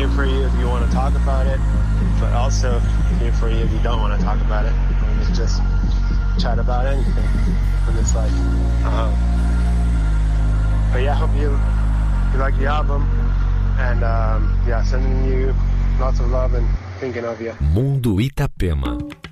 here for you if you want to talk about it, but also here for you if you don't want to talk about it. We can just chat about anything in this life. But yeah, I hope you like the album, and yeah, sending you lots of love and thinking of you. Mundo Itapema.